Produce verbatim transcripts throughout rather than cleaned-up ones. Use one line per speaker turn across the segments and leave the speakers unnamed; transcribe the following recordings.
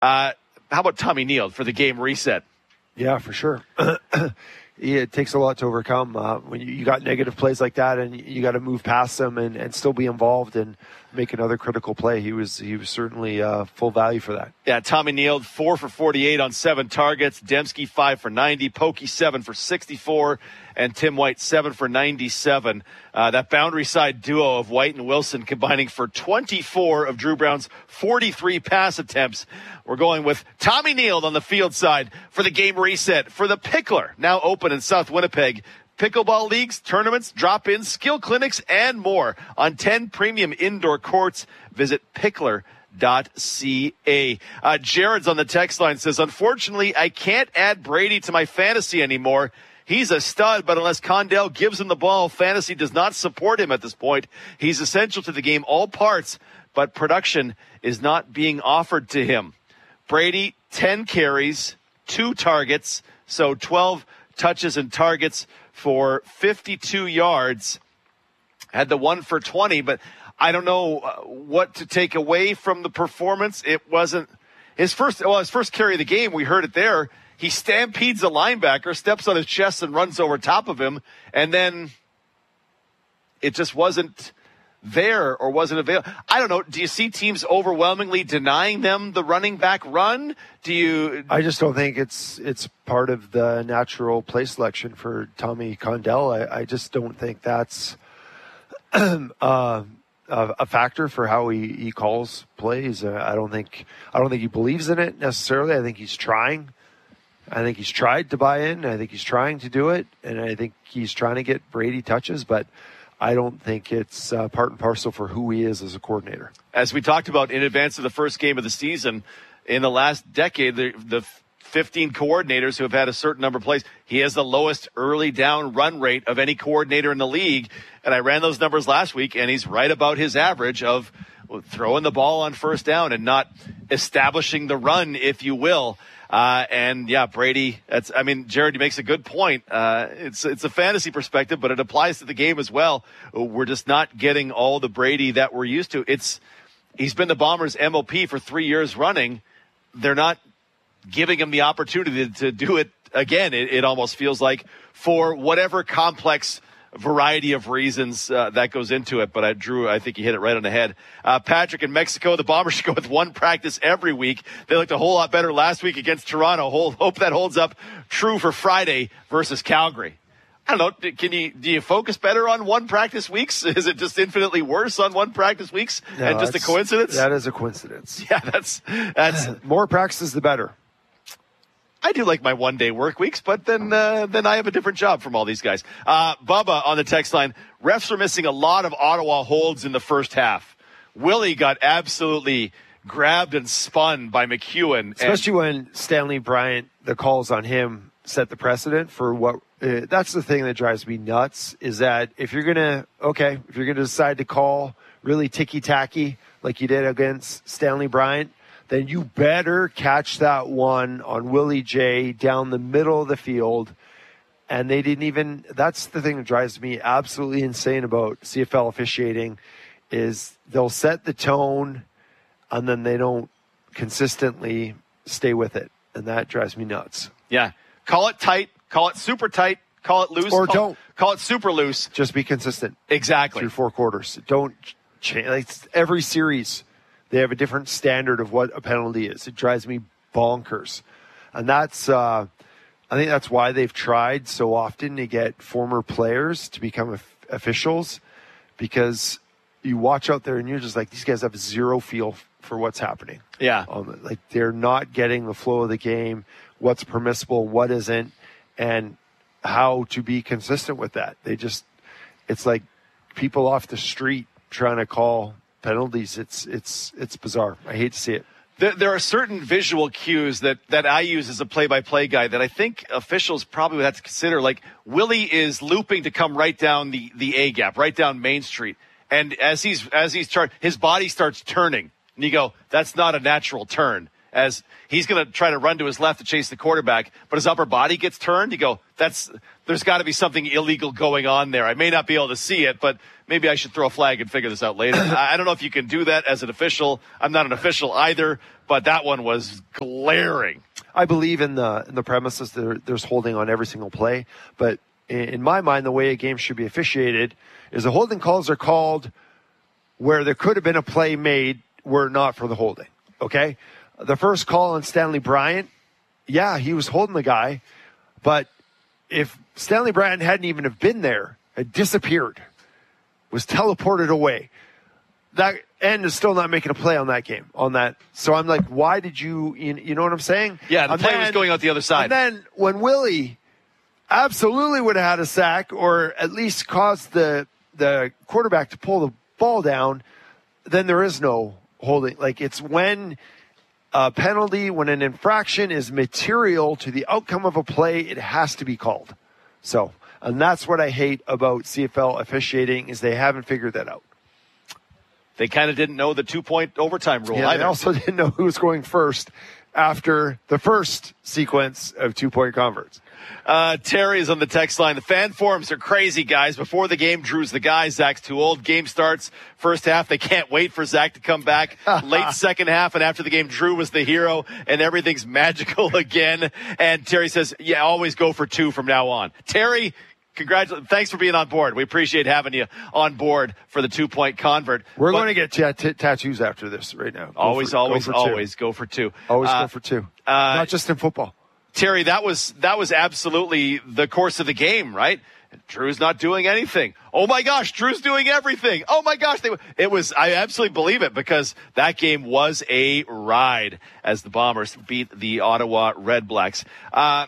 Uh, how about Tommy Neal for the game reset?
Yeah, for sure. It takes a lot to overcome uh, when you, you got negative plays like that, and you got to move past them and, and still be involved and make another critical play. He was he was certainly uh, full value for that.
Yeah, Tommy Neal, four for forty-eight on seven targets. Dembski, five for ninety. Pokey, seven for sixty-four. And Tim White, seven for ninety-seven. Uh, that boundary side duo of White and Wilson combining for twenty-four of Drew Brown's forty-three pass attempts. We're going with Tommy Neal on the field side for the game reset for the Pickler, now open in South Winnipeg. Pickleball leagues, tournaments, drop-ins, skill clinics, and more on ten premium indoor courts. Visit pickler dot c a. Uh, Jared's on the text line, says, unfortunately, I can't add Brady to my fantasy anymore. He's a stud, but unless Condell gives him the ball, fantasy does not support him at this point. He's essential to the game, all parts, but production is not being offered to him. Brady, ten carries, two targets, so twelve touches and targets for fifty-two yards. Had the one for twenty, but I don't know uh, what to take away from the performance. It wasn't his first, well, his first carry of the game. We heard it there. He stampedes a linebacker, steps on his chest and runs over top of him. And then it just wasn't there or wasn't available. I don't know. Do you see teams overwhelmingly denying them the running back run? Do you?
I just don't think it's it's part of the natural play selection for Tommy Condell. I, I just don't think that's uh, a, a factor for how he, he calls plays. Uh, I don't think I don't think he believes in it necessarily. I think he's trying. I think he's tried to buy in. I think he's trying to do it, and I think he's trying to get Brady touches, but I don't think it's uh, part and parcel for who he is as a coordinator.
As we talked about in advance of the first game of the season, in the last decade, the, the fifteen coordinators who have had a certain number of plays, he has the lowest early down run rate of any coordinator in the league. And I ran those numbers last week, and he's right about his average of throwing the ball on first down and not establishing the run, if you will. Uh, and yeah, Brady, that's, I mean, Jared, he makes a good point. Uh, it's, it's a fantasy perspective, but it applies to the game as well. We're just not getting all the Brady that we're used to. It's, he's been the Bombers' M O P for three years running. They're not giving him the opportunity to do it again. It, it almost feels like, for whatever complex variety of reasons uh, that goes into it. But I Drew, I think you hit it right on the head. Uh, Patrick in Mexico, the Bombers should go with one practice every week. They looked a whole lot better last week against Toronto. Hold, hope that holds up true for Friday versus Calgary. I don't know. Can you, do you focus better on one practice weeks? Is it just infinitely worse on one practice weeks
no,
and just a coincidence?
That is a coincidence.
Yeah, that's, that's
more practices, the better.
I do like my one-day work weeks, but then uh, then I have a different job from all these guys. Uh, Bubba on the text line, refs are missing a lot of Ottawa holds in the first half. Willie got absolutely grabbed and spun by McEwen.
Especially and- when Stanley Bryant, the calls on him set the precedent for what uh, – that's the thing that drives me nuts, is that if you're going to – okay, if you're going to decide to call really ticky-tacky like you did against Stanley Bryant, then you better catch that one on Willie J down the middle of the field. And they didn't even, that's the thing that drives me absolutely insane about C F L officiating, is they'll set the tone and then they don't consistently stay with it. And that drives me nuts.
Yeah. Call it tight, call it super tight, call it loose.
Or
call,
don't.
Call it super loose.
Just be consistent.
Exactly.
Through four quarters. Don't change. Like, every series, they have a different standard of what a penalty is. It drives me bonkers. And that's, uh, I think that's why they've tried so often to get former players to become of- officials, because you watch out there and you're just like, these guys have zero feel for what's happening.
Yeah.
Um, like, they're not getting the flow of the game, what's permissible, what isn't, and how to be consistent with that. They just, it's like people off the street trying to call penalties. It's it's it's bizarre. I hate to see it.
There, there are certain visual cues that, that I use as a play-by-play guy that I think officials probably would have to consider. Like, Willie is looping to come right down the, the A gap, right down Main Street, and as he's as he's char- his body starts turning, and you go, that's not a natural turn. as he's going to try to run to his left to chase the quarterback, but his upper body gets turned. You go, that's there's got to be something illegal going on there. I may not be able to see it, but maybe I should throw a flag and figure this out later. I don't know if you can do that as an official. I'm not an official either, but that one was glaring.
I believe in the in the premises there, there's holding on every single play, but in my mind, the way a game should be officiated is the holding calls are called where there could have been a play made were not for the holding. Okay? The first call on Stanley Bryant, yeah, he was holding the guy, but if Stanley Bryant hadn't even have been there, had disappeared, was teleported away, that end is still not making a play on that game, on that. So I'm like, why did you, you, you know what I'm saying?
Yeah, the
and
play
then,
was going out the other side.
And then when Willie absolutely would have had a sack or at least caused the the quarterback to pull the ball down, then there is no holding. Like, it's when a penalty, when an infraction is material to the outcome of a play, it has to be called. So, and that's what I hate about C F L officiating is they haven't figured that out.
They kind of didn't know the two-point overtime rule
Yeah,
either.
They also didn't know who was going first after the first sequence of two-point converts.
Uh, Terry is on the text line. The fan forums are crazy, guys. Before the game, Drew's the guy. Zach's too old. Game starts. First half, they can't wait for Zach to come back. Late second half, and after the game, Drew was the hero, and everything's magical again. And Terry says, yeah, always go for two from now on. Terry, congratulations. Thanks for being on board. We appreciate having you on board for the two-point convert.
We're
but
going to get t- t- tattoos after this right now. Go
always,
for,
always,
go for
always go for two.
Always
uh,
go for two.
Uh,
Not just in football.
Terry, that was that was absolutely the course of the game, right? Drew's not doing anything. Oh my gosh, Drew's doing everything. Oh my gosh, they, it was. I absolutely believe it because that game was a ride as the Bombers beat the Ottawa Red Blacks. Uh,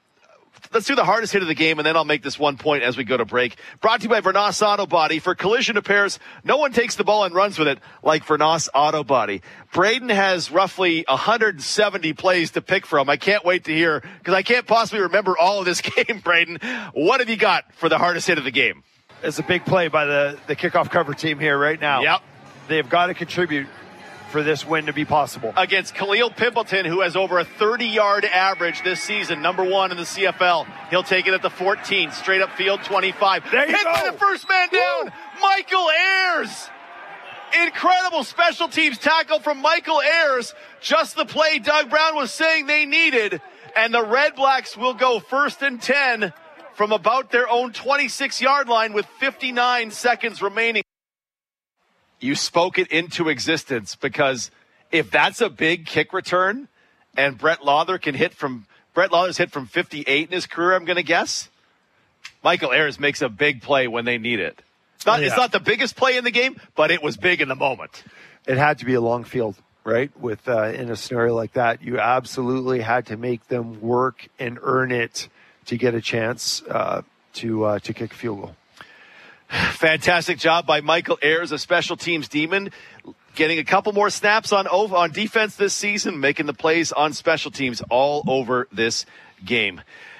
Let's do the hardest hit of the game, and then I'll make this one point as we go to break. Brought to you by Vernas Auto Body. For collision repairs, no one takes the ball and runs with it like Vernas Auto Body. Braden has roughly one hundred seventy plays to pick from. I can't wait to hear, because I can't possibly remember all of this game, Braden. What have you got for the hardest hit of the game?
It's a big play by the, the kickoff cover team here right now.
Yep.
They've got to contribute for this win to be possible.
Against Khalil Pimpleton, who has over a thirty-yard average this season, number one in the C F L. He'll take it at the fourteen, straight up field, twenty-five.
There you
Hit
go.
by the first man down, Woo. Michael Ayers. Incredible special teams tackle from Michael Ayers. Just the play Doug Brown was saying they needed. And the Red Blacks will go first and ten from about their own twenty-six-yard line with fifty-nine seconds remaining. You spoke it into existence, because if that's a big kick return and Brett Lauther can hit from Brett Lauther's hit from fifty-eight in his career, I'm going to guess, Michael Ayers makes a big play when they need it. It's not,
yeah.
it's not the biggest play in the game, but it was big in the moment.
It had to be a long field, right? With uh, in a scenario like that, you absolutely had to make them work and earn it to get a chance uh, to uh, to kick a field goal.
Fantastic job by Michael Ayers, a special teams demon, getting a couple more snaps on on defense this season, making the plays on special teams all over this game.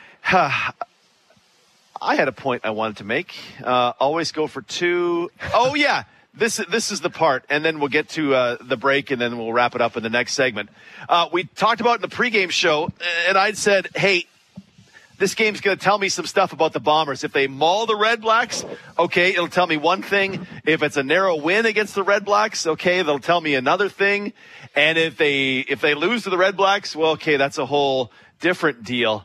I had a point I wanted to make. Uh, always go for two. Oh, yeah. This, this is the part, and then we'll get to uh, the break, and then we'll wrap it up in the next segment. Uh, we talked about in the pregame show, and I'd said, hey, this game's going to tell me some stuff about the Bombers. If they maul the Red Blacks, okay, it'll tell me one thing. If it's a narrow win against the Red Blacks, okay, they'll tell me another thing. And if they if they lose to the Red Blacks, well, okay, that's a whole different deal.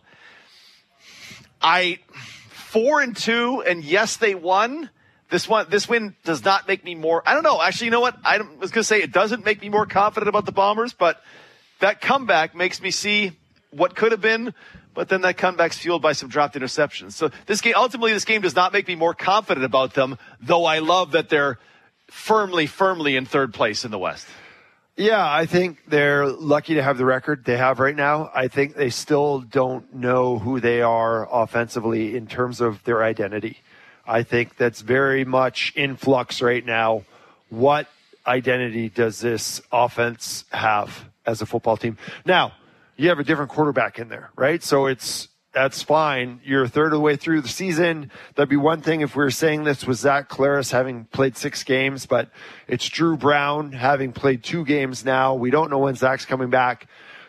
I four and two, and yes, they won. This one, this win does not make me more. I don't know. Actually, you know what? I was going to say it doesn't make me more confident about the Bombers, but that comeback makes me see what could have been. But then that comeback's fueled by some dropped interceptions. So this game, ultimately, this game does not make me more confident about them, though I love that they're firmly, firmly in third place in the West.
Yeah, I think they're lucky to have the record they have right now. I think they still don't know who they are offensively in terms of their identity. I think that's very much in flux right now. What identity does this offense have as a football team? Now, you have a different quarterback in there, right? So it's that's fine. You're a third of the way through the season. That'd be one thing if we were saying this was Zach Collaros having played six games, but it's Drew Brown having played two games now. We don't know when Zach's coming back.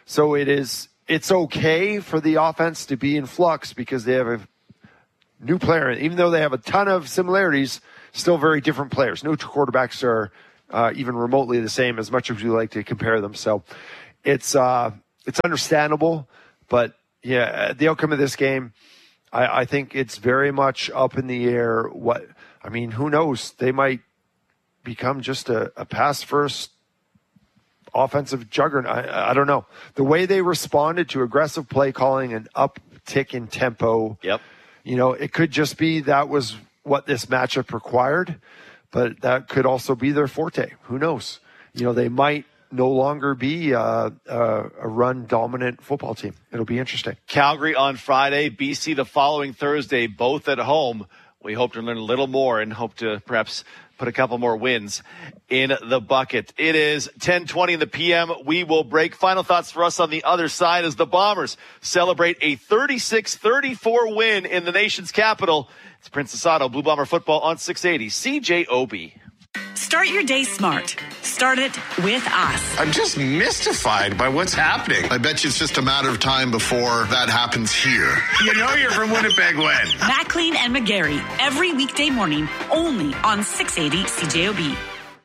So it is, it's okay for the offense to be in flux because they have a new player. Even though they have a ton of similarities, still very different players. No two quarterbacks are uh, even remotely the same, as much as we like to compare them. So it's uh, it's understandable. But, yeah, the outcome of this game, I, I think it's very much up in the air. What I mean, who knows? They might become just a, a pass-first offensive juggernaut. I, I don't know. The way they responded to aggressive play calling and uptick in tempo,
yep.
you know, it could just be that was what this matchup required, but that could also be their forte. Who knows? You know, they might no longer be uh, uh, a run-dominant football team. It'll be interesting.
Calgary on Friday, B C the following Thursday, both at home. We hope to learn a little more and hope to perhaps put a couple more wins in the bucket. It is ten twenty in the P M. We will break. Final thoughts for us on the other side as the Bombers celebrate a thirty-six thirty-four win in the nation's capital. It's Princess Auto, Blue Bomber football on six eighty C J O B.
Start your day smart. Start it with us.
I'm just mystified by what's happening.
I bet you it's just a matter of time before that happens here.
You know you're from Winnipeg when?
Maclean and McGarry, every weekday morning, only on six eighty C J O B.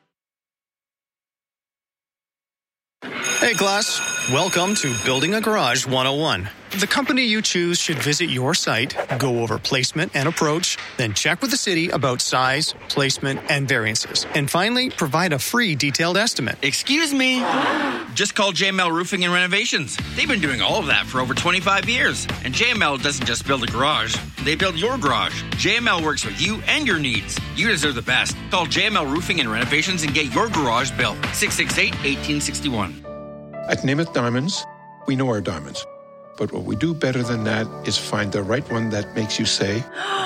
Hey class, welcome to Building a Garage one oh one. The company you choose should visit your site, go over placement and approach, then check with the city about size, placement, and variances. And finally, provide a free detailed estimate.
Excuse me? Just call J M L Roofing and Renovations. They've been doing all of that for over twenty-five years. And J M L doesn't just build a garage, they build your garage. J M L works with you and your needs. You deserve the best. Call J M L Roofing and Renovations and get your garage built. six six eight, one eight six one.
At Namath Diamonds, we know our diamonds. But what we do better than that is find the right one that makes you say,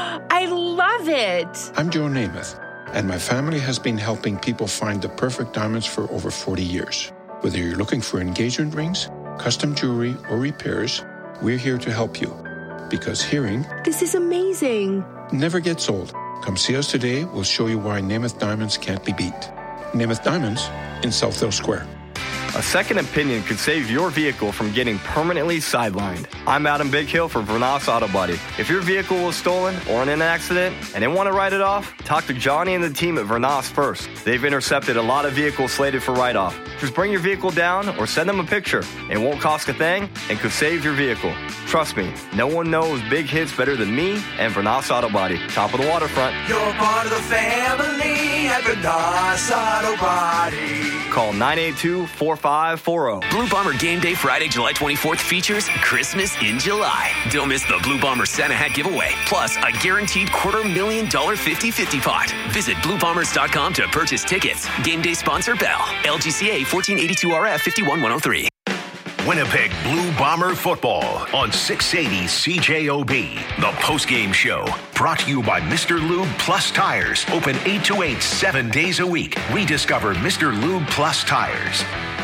I love it.
I'm Joe Namath, and my family has been helping people find the perfect diamonds for over forty years. Whether you're looking for engagement rings, custom jewelry, or repairs, we're here to help you. Because hearing,
this is amazing,
never gets old. Come see us today. We'll show you why Namath Diamonds can't be beat. Namath Diamonds in Southdale Square.
A second opinion could save your vehicle from getting permanently sidelined. I'm Adam Bighill for Vernas Auto Body. If your vehicle was stolen or in an accident and didn't want to write it off, talk to Johnny and the team at Vernas first. They've intercepted a lot of vehicles slated for write-off. Just bring your vehicle down or send them a picture. It won't cost a thing and could save your vehicle. Trust me, no one knows big hits better than me and Vernas Auto Body. Top of the waterfront.
You're part of the family at Vernas Auto Body.
Call nine eight two, four five four zero.
Blue Bomber Game Day Friday, July twenty-fourth features Christmas in July. Don't miss the Blue Bomber Santa Hat giveaway, plus a guaranteed quarter million dollar fifty-fifty pot. Visit blue bombers dot com to purchase tickets. Game day sponsor Bell. L G C A fourteen eighty-two R F five one one oh three.
Winnipeg Blue Bomber football on six eighty C J O B. The postgame show brought to you by Mister Lube Plus Tires. Open eight to eight, seven days a week. Rediscover Mister Lube Plus Tires.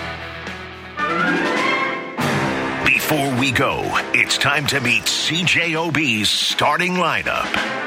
Before we go, it's time to meet C J O B's starting lineup.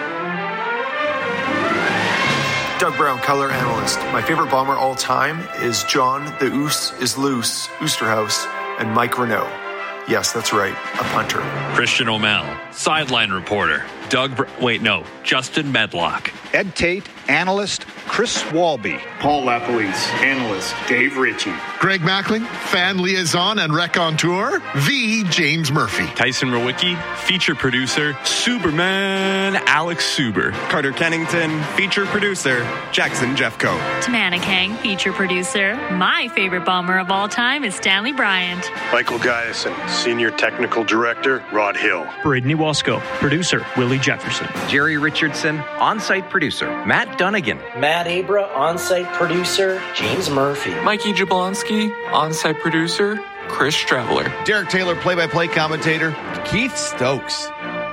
Doug Brown, color analyst. My favorite Bomber all time is John the Oos is Loose Oosterhouse and Mike Renault. Yes, that's right, a punter.
Christian O'Mell, sideline reporter. Doug, Br- wait, no, Justin Medlock.
Ed Tate, analyst. Chris Walby.
Paul LaPolice, analyst. Dave Ritchie.
Greg Mackling, fan liaison and raconteur. The James Murphy.
Tyson Rowicki, feature producer. Superman Alex Suber.
Carter Kennington, feature producer. Jackson Jeffco.
Tamana Kang, feature producer. My favorite Bomber of all time is Stanley Bryant.
Michael Giason, senior technical director. Rod Hill.
Braden Iwasko, producer. Willie Jefferson.
Jerry Richardson, on-site producer. Matt Dunnigan.
Matt Abra, on-site producer. James Murphy.
Mikey Jablonski, on-site producer. Chris Traveler.
Derek Taylor, play-by-play commentator. Keith Stokes.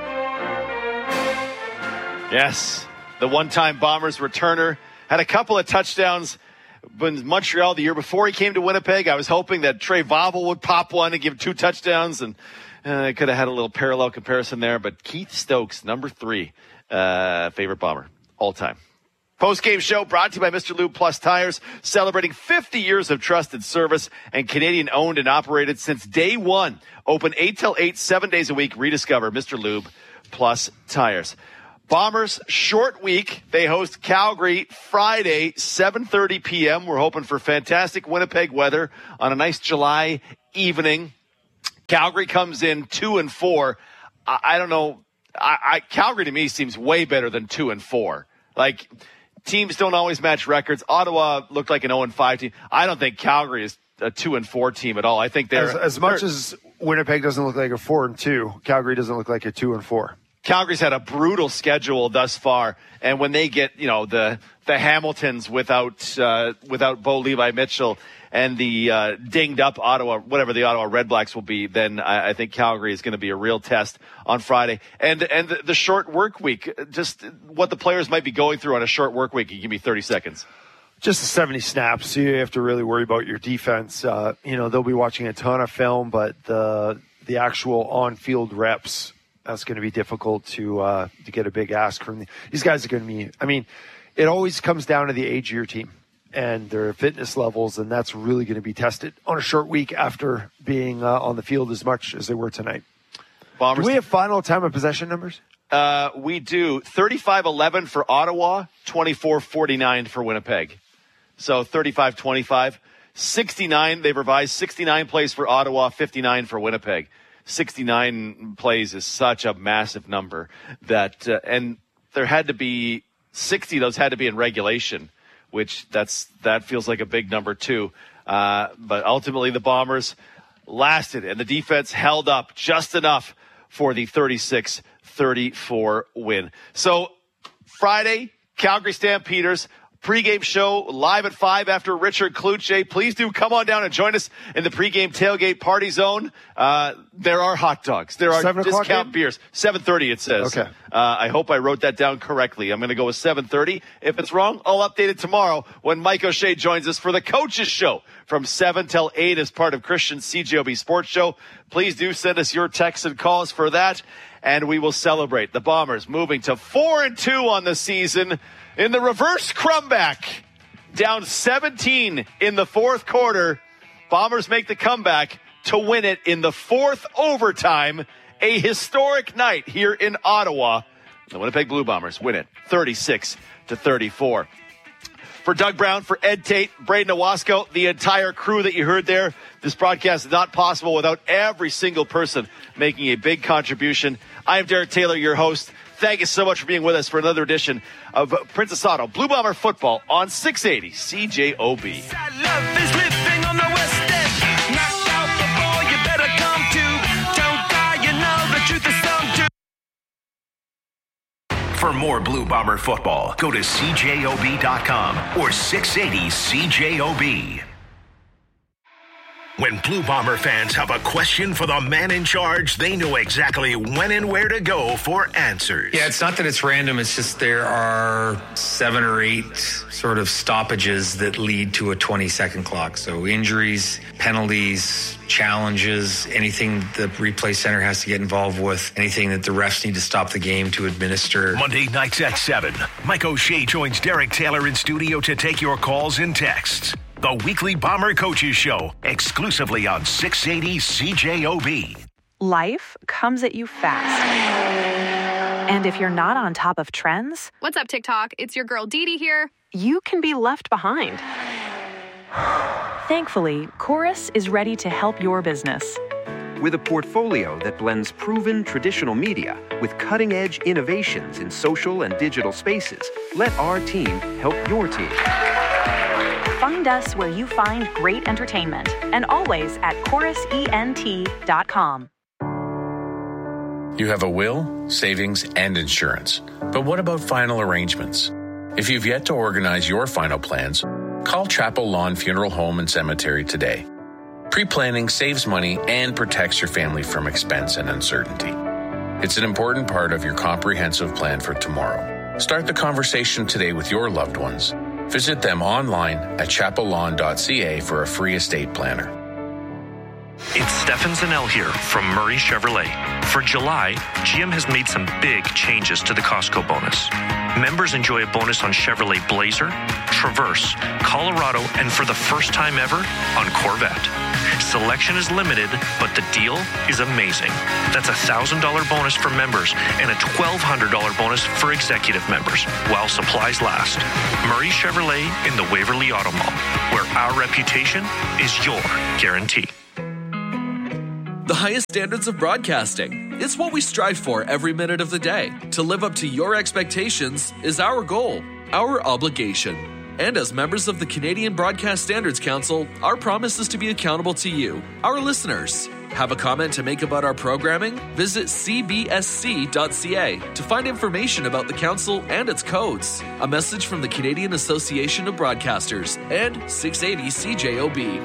Yes, the one-time Bombers returner. Had a couple of touchdowns in Montreal the year before he came to Winnipeg. I was hoping that Trey Vauvel would pop one and give two touchdowns, and I uh, could have had a little parallel comparison there. But Keith Stokes, number three, uh, favorite Bomber all time. Post-game show brought to you by Mister Lube Plus Tires, celebrating fifty years of trusted service and Canadian owned and operated since day one. Open eight till eight, seven days a week. Rediscover Mister Lube Plus Tires. Bombers, short week. They host Calgary Friday, seven thirty p.m. We're hoping for fantastic Winnipeg weather on a nice July evening. Calgary comes in two and four. I, I don't know. I, I, Calgary to me seems way better than two and four. Like, teams don't always match records. Ottawa looked like an oh and five team. I don't think Calgary is a two and four team at all. I think they're
as, as much as Winnipeg doesn't look like a four and two. Calgary doesn't look like a two and four.
Calgary's had a brutal schedule thus far, and when they get, you know, the the Hamiltons without uh, without Bo Levi Mitchell and the uh, dinged up Ottawa, whatever the Ottawa Redblacks will be, then I, I think Calgary is going to be a real test on Friday. And and the, the short work week, just what the players might be going through on a short work week. You give me thirty seconds.
Just the seventy snaps, so you have to really worry about your defense. Uh, you know, they'll be watching a ton of film, but the the actual on-field reps, that's going to be difficult to uh, to get a big ask from the, these guys. Are going to be, I mean, it always comes down to the age of your team and their fitness levels, and that's really going to be tested on a short week after being uh, on the field as much as they were tonight.
Bombers.
Do we have final time of possession numbers?
Uh, we do. thirty-five eleven for Ottawa, twenty-four forty-nine for Winnipeg. So thirty-five twenty-five. sixty-nine, they've revised sixty-nine plays for Ottawa, fifty-nine for Winnipeg. sixty-nine plays is such a massive number that, uh, and there had to be sixty of those had to be in regulation, which that's, that feels like a big number too. Uh, but ultimately the Bombers lasted and the defense held up just enough for the thirty-six thirty-four win. So Friday, Calgary Stampeders. Pre-game show live at five after Richard Kluche. Please do come on down and join us in the pre-game tailgate party zone. Uh, there are hot dogs. There are discount beers. seven thirty it says.
Okay.
Uh, I hope I wrote that down correctly. I'm going to go with seven thirty. If it's wrong, I'll update it tomorrow when Mike O'Shea joins us for the Coaches Show from seven till eight as part of Christian's C J O B Sports Show. Please do send us your texts and calls for that, and we will celebrate. The Bombers moving to four and two on the season. In the reverse crumback, down seventeen in the fourth quarter, Bombers make the comeback to win it in the fourth overtime. A historic night here in Ottawa. The Winnipeg Blue Bombers win it thirty-six to thirty-four. For Doug Brown, for Ed Tate, Braden Owasco, the entire crew that you heard there, this broadcast is not possible without every single person making a big contribution. I am Derek Taylor, your host. Thank you so much for being with us for another edition of Princess Auto Blue Bomber Football on six eighty C J O B.
For more Blue Bomber football, go to C J O B dot com or six eighty C J O B. When Blue Bomber fans have a question for the man in charge, they know exactly when and where to go for answers.
Yeah, it's not that it's random. It's just there are seven or eight sort of stoppages that lead to a twenty-second clock. So injuries, penalties, challenges, anything the replay center has to get involved with, anything that the refs need to stop the game to administer.
Monday nights at seven, Mike O'Shea joins Derek Taylor in studio to take your calls and texts. The weekly Bomber Coaches Show, exclusively on six eighty C J O B.
Life comes at you fast. And if you're not on top of trends...
What's up, TikTok? It's your girl Dee Dee here.
You can be left behind. Thankfully, Chorus is ready to help your business.
With a portfolio that blends proven traditional media with cutting-edge innovations in social and digital spaces, let our team help your team.
Find us where you find great entertainment, and always at chorus ent dot com.
You have a will, savings, and insurance. But what about final arrangements? If you've yet to organize your final plans, call Chapel Lawn Funeral Home and Cemetery today. Pre-planning saves money and protects your family from expense and uncertainty. It's an important part of your comprehensive plan for tomorrow. Start the conversation today with your loved ones. Visit them online at chapel lawn dot c a for a free estate planner.
It's Stefan Zanel here from Murray Chevrolet. For July, G M has made some big changes to the Costco bonus. Members enjoy a bonus on Chevrolet Blazer, Traverse, Colorado, and for the first time ever, on Corvette. Selection is limited, but the deal is amazing. That's a one thousand dollars bonus for members and a twelve hundred dollars bonus for executive members while supplies last. Murray Chevrolet in the Waverly Auto Mall, where our reputation is your guarantee.
The highest standards of broadcasting. It's what we strive for every minute of the day. To live up to your expectations is our goal, our obligation. And as members of the Canadian Broadcast Standards Council, our promise is to be accountable to you, our listeners. Have a comment to make about our programming? Visit c b s c dot c a to find information about the council and its codes. A message from the Canadian Association of Broadcasters and six eighty C J O B.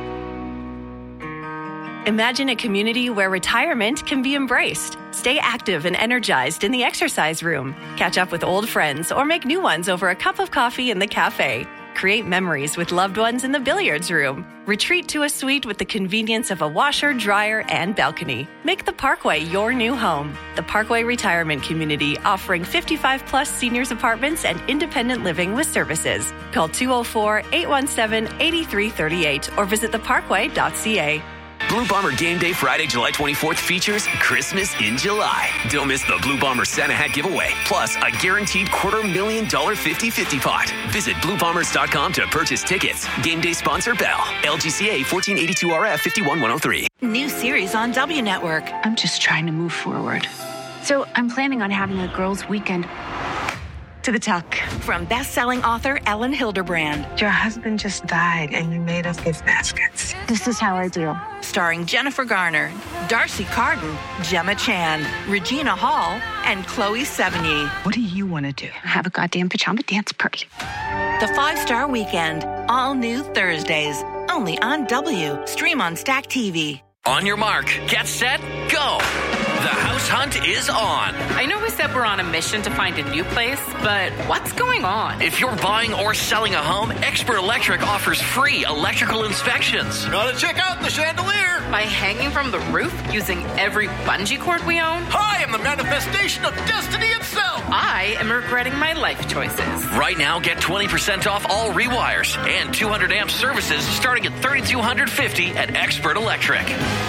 Imagine a community where retirement can be embraced. Stay active and energized in the exercise room. Catch up with old friends or make new ones over a cup of coffee in the cafe. Create memories with loved ones in the billiards room. Retreat to a suite with the convenience of a washer, dryer, and balcony. Make the Parkway your new home. The Parkway Retirement Community, offering fifty-five plus seniors apartments and independent living with services. Call two oh four, eight one seven, eight three three eight or visit the parkway dot c a.
Blue Bomber Game Day Friday, July twenty-fourth features Christmas in July. Don't miss the Blue Bomber Santa hat giveaway, plus a guaranteed quarter million dollar fifty-fifty pot. Visit blue bombers dot com to purchase tickets. Game day sponsor Bell. L G C A fourteen eighty-two R F fifty-one one oh three.
New series on W Network.
I'm just trying to move forward. So I'm planning on having a girls' weekend.
To the tuck. From best-selling author Ellen Hilderbrand.
Your husband just died and you made us gift baskets.
This is how I do.
Starring Jennifer Garner, Darcy Carden, Gemma Chan, Regina Hall, and Chloe Sevigny.
What do you want to do? Have a goddamn pajama dance party.
The Five-Star Weekend. All new Thursdays. Only on W. Stream on Stack T V.
On your mark, get set, go! The house hunt is on.
I know we said we're on a mission to find a new place, but what's going on?
If you're buying or selling a home, Expert Electric offers free electrical inspections.
Gotta check out the chandelier.
By hanging from the roof using every bungee cord we own?
I am the manifestation of destiny itself.
I am regretting my life choices.
Right now, get twenty percent off all rewires and two hundred amp services starting at three thousand two hundred fifty dollars at Expert Electric.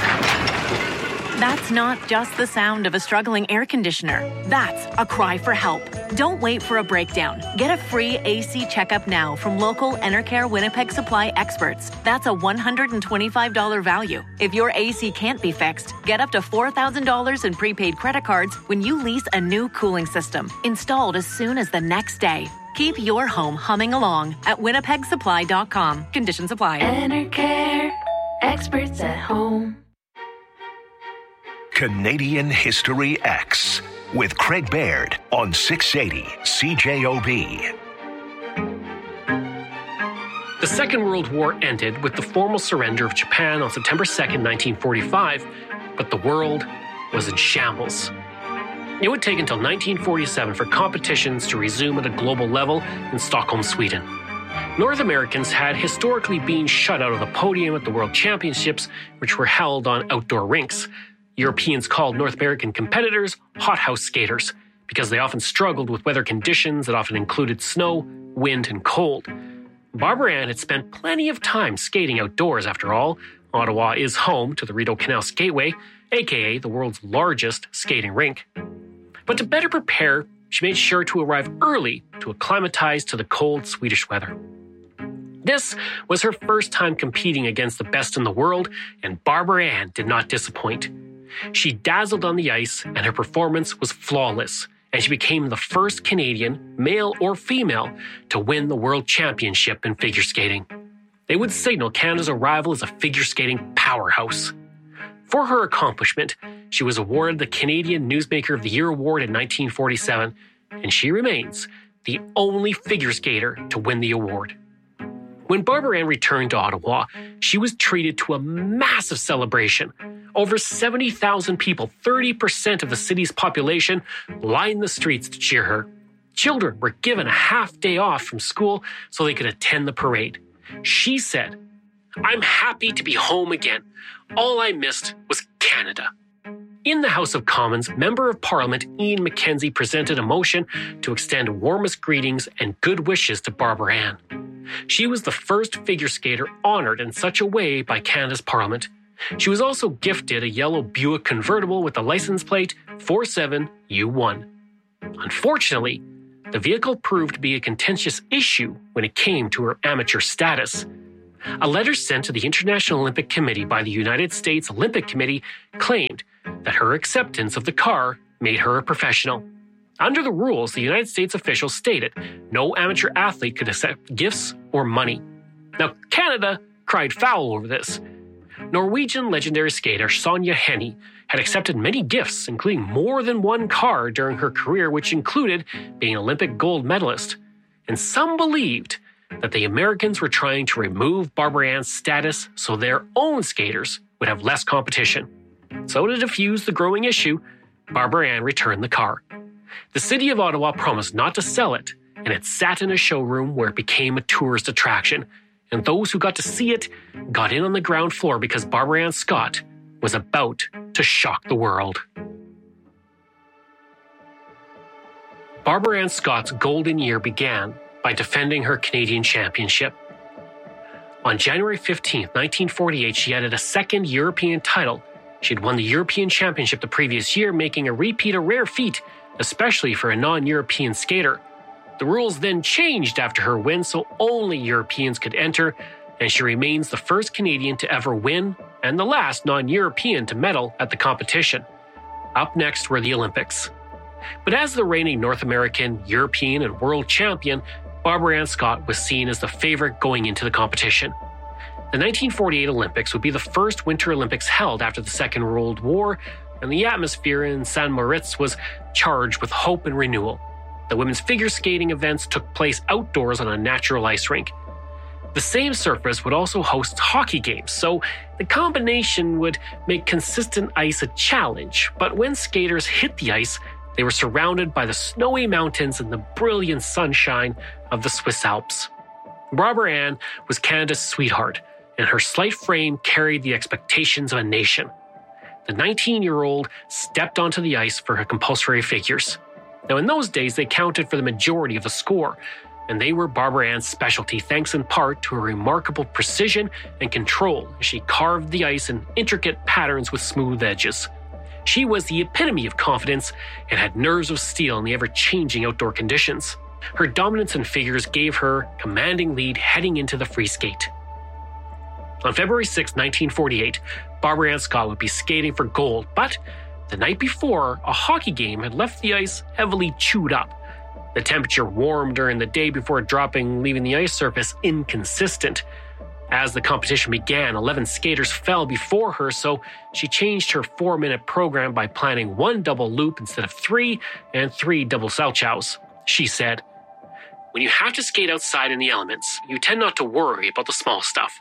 That's not just the sound of a struggling air conditioner. That's a cry for help. Don't wait for a breakdown. Get a free A C checkup now from local Enercare Winnipeg Supply experts. That's a one hundred twenty-five dollars value. If your A C can't be fixed, get up to four thousand dollars in prepaid credit cards when you lease a new cooling system, installed as soon as the next day. Keep your home humming along at winnipeg supply dot com. Conditions apply.
Enercare, experts at home.
Canadian History X with Craig Baird on six eighty C J O B.
The Second World War ended with the formal surrender of Japan on September second, nineteen forty-five, but the world was in shambles. It would take until nineteen forty-seven for competitions to resume at a global level in Stockholm, Sweden. North Americans had historically been shut out of the podium at the World Championships, which were held on outdoor rinks. Europeans called North American competitors hothouse skaters because they often struggled with weather conditions that often included snow, wind, and cold. Barbara Ann had spent plenty of time skating outdoors after all. Ottawa is home to the Rideau Canal Skateway, aka the world's largest skating rink. But to better prepare, she made sure to arrive early to acclimatize to the cold Swedish weather. This was her first time competing against the best in the world, and Barbara Ann did not disappoint. She dazzled on the ice, and her performance was flawless, and she became the first Canadian, male or female, to win the World Championship in figure skating. They would signal Canada's arrival as a figure skating powerhouse. For her accomplishment, she was awarded the Canadian Newsmaker of the Year award in nineteen forty-seven, and she remains the only figure skater to win the award. When Barbara Ann returned to Ottawa, she was treated to a massive celebration. Over seventy thousand people, thirty percent of the city's population, lined the streets to cheer her. Children were given a half day off from school so they could attend the parade. She said, I'm happy to be home again. All I missed was Canada. In the House of Commons, Member of Parliament Ian McKenzie presented a motion to extend warmest greetings and good wishes to Barbara Ann. She was the first figure skater honored in such a way by Canada's Parliament. She was also gifted a yellow Buick convertible with the license plate four seven U one. Unfortunately, the vehicle proved to be a contentious issue when it came to her amateur status. A letter sent to the International Olympic Committee by the United States Olympic Committee claimed that her acceptance of the car made her a professional. Under the rules, the United States officials stated no amateur athlete could accept gifts or money. Now, Canada cried foul over this. Norwegian legendary skater Sonja Henie had accepted many gifts, including more than one car during her career, which included being an Olympic gold medalist. And some believed that the Americans were trying to remove Barbara Ann's status so their own skaters would have less competition. So to defuse the growing issue, Barbara Ann returned the car. The city of Ottawa promised not to sell it, and it sat in a showroom where it became a tourist attraction. And those who got to see it got in on the ground floor because Barbara Ann Scott was about to shock the world. Barbara Ann Scott's golden year began by defending her Canadian championship. On January fifteenth, nineteen forty-eight, she added a second European title. She had won the European Championship the previous year, making a repeat a rare feat, especially for a non-European skater. The rules then changed after her win, so only Europeans could enter, and she remains the first Canadian to ever win and the last non-European to medal at the competition. Up next were the Olympics. But as the reigning North American, European, and world champion, Barbara Ann Scott was seen as the favorite going into the competition. The nineteen forty-eight Olympics would be the first Winter Olympics held after the Second World War, and the atmosphere in Saint Moritz was charged with hope and renewal. The women's figure skating events took place outdoors on a natural ice rink. The same surface would also host hockey games, so the combination would make consistent ice a challenge. But when skaters hit the ice, they were surrounded by the snowy mountains and the brilliant sunshine of the Swiss Alps. Barbara Ann was Canada's sweetheart, and her slight frame carried the expectations of a nation. The nineteen-year-old stepped onto the ice for her compulsory figures. Now, in those days, they counted for the majority of the score, and they were Barbara Ann's specialty, thanks in part to her remarkable precision and control as she carved the ice in intricate patterns with smooth edges. She was the epitome of confidence and had nerves of steel in the ever-changing outdoor conditions. Her dominance in figures gave her commanding lead heading into the free skate. On February sixth, nineteen forty-eight, Barbara Ann Scott would be skating for gold, but the night before, a hockey game had left the ice heavily chewed up. The temperature warmed during the day before dropping, leaving the ice surface inconsistent. As the competition began, eleven skaters fell before her, so she changed her four-minute program by planning one double loop instead of three and three double salchows. She said, "When you have to skate outside in the elements, you tend not to worry about the small stuff."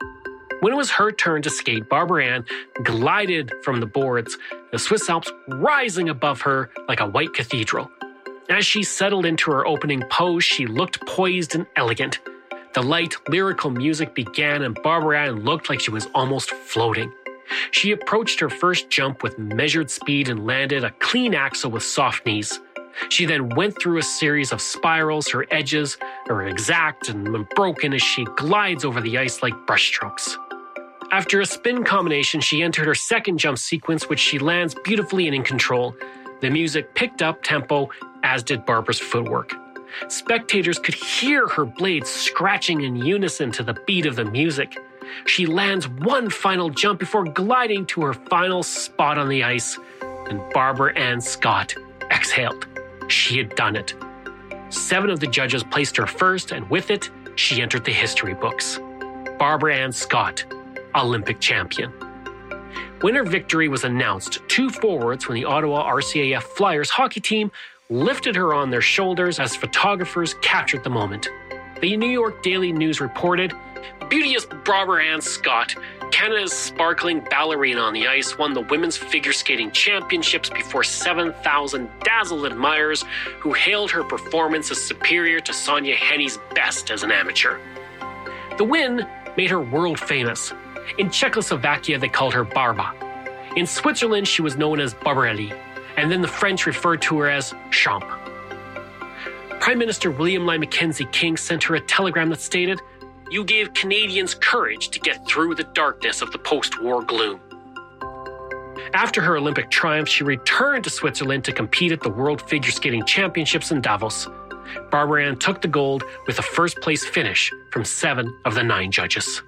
When it was her turn to skate, Barbara Ann glided from the boards, the Swiss Alps rising above her like a white cathedral. As she settled into her opening pose, she looked poised and elegant. The light, lyrical music began, and Barbara Ann looked like she was almost floating. She approached her first jump with measured speed and landed a clean axel with soft knees. She then went through a series of spirals. Her edges are exact and broken as she glides over the ice like brushstrokes. After a spin combination, she entered her second jump sequence, which she lands beautifully and in control. The music picked up tempo, as did Barbara's footwork. Spectators could hear her blades scratching in unison to the beat of the music. She lands one final jump before gliding to her final spot on the ice, and Barbara Ann Scott exhaled. She had done it. Seven of the judges placed her first, and with it, she entered the history books. Barbara Ann Scott, Olympic champion. When her victory was announced, two forwards from the Ottawa R C A F Flyers hockey team lifted her on their shoulders as photographers captured the moment. The New York Daily News reported, "Beauteous Barbara Ann Scott, Canada's sparkling ballerina on the ice, won the women's figure skating championships before seven thousand dazzled admirers who hailed her performance as superior to Sonja Henie's best as an amateur." The win made her world famous. In Czechoslovakia, they called her Barba. In Switzerland, she was known as Barbarelli, and then the French referred to her as Champ. Prime Minister William Lyon Mackenzie King sent her a telegram that stated, "You gave Canadians courage to get through the darkness of the post-war gloom." After her Olympic triumph, she returned to Switzerland to compete at the World Figure Skating Championships in Davos. Barbara Ann took the gold with a first-place finish from seven of the nine judges.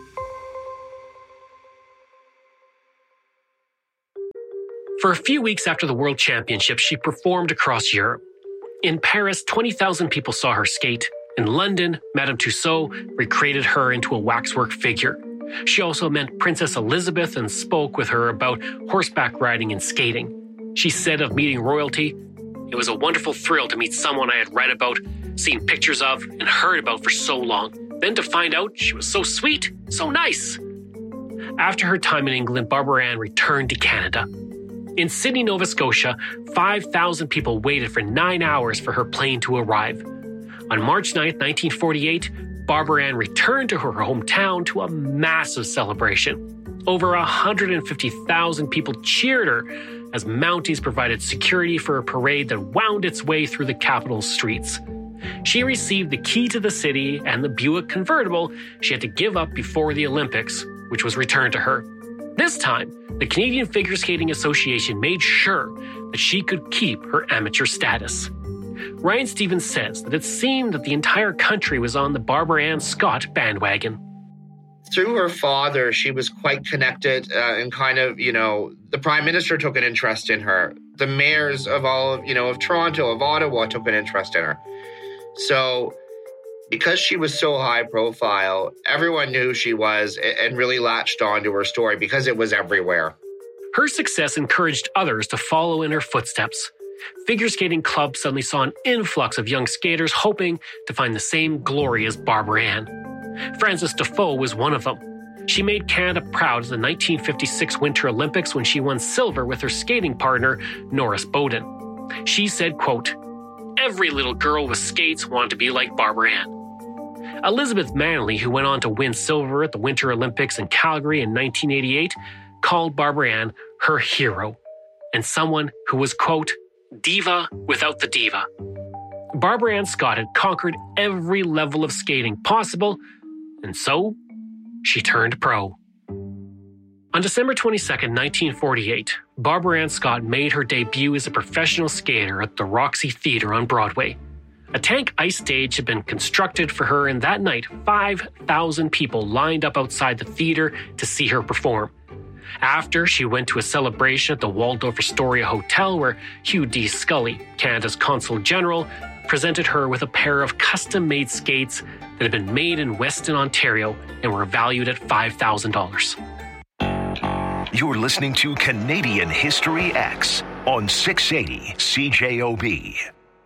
For a few weeks after the World Championships, she performed across Europe. In Paris, twenty thousand people saw her skate. In London, Madame Tussauds recreated her into a waxwork figure. She also met Princess Elizabeth and spoke with her about horseback riding and skating. She said of meeting royalty, "It was a wonderful thrill to meet someone I had read about, seen pictures of, and heard about for so long. Then to find out she was so sweet, so nice." After her time in England, Barbara Ann returned to Canada. In Sydney, Nova Scotia, five thousand people waited for nine hours for her plane to arrive. On March ninth, nineteen forty-eight, Barbara Ann returned to her hometown to a massive celebration. Over one hundred fifty thousand people cheered her as Mounties provided security for a parade that wound its way through the capital's streets. She received the key to the city and the Buick convertible she had to give up before the Olympics, which was returned to her. This time, the Canadian Figure Skating Association made sure that she could keep her amateur status. Ryan Stevens says that it seemed that the entire country was on the Barbara Ann Scott bandwagon.
Through her father, she was quite connected uh, and kind of, you know, the Prime Minister took an interest in her. The mayors of all of, you know, of Toronto, of Ottawa took an interest in her. So because she was so high profile, everyone knew who she was and really latched on to her story because it was everywhere.
Her success encouraged others to follow in her footsteps. Figure skating clubs suddenly saw an influx of young skaters hoping to find the same glory as Barbara Ann. Frances Defoe was one of them. She made Canada proud at the nineteen fifty-six Winter Olympics when she won silver with her skating partner, Norris Bowden. She said, quote, "Every little girl with skates wanted to be like Barbara Ann." Elizabeth Manley, who went on to win silver at the Winter Olympics in Calgary in nineteen eighty-eight, called Barbara Ann her hero and someone who was, quote, "diva without the diva." Barbara Ann Scott had conquered every level of skating possible, and so she turned pro. On December twenty-second, nineteen forty-eight, Barbara Ann Scott made her debut as a professional skater at the Roxy Theatre on Broadway. A tank ice stage had been constructed for her, and that night, five thousand people lined up outside the theater to see her perform. After, she went to a celebration at the Waldorf Astoria Hotel where Hugh D. Scully, Canada's Consul General, presented her with a pair of custom-made skates that had been made in Weston, Ontario, and were valued at five thousand dollars.
You're listening to Canadian History X on six eighty C J O B.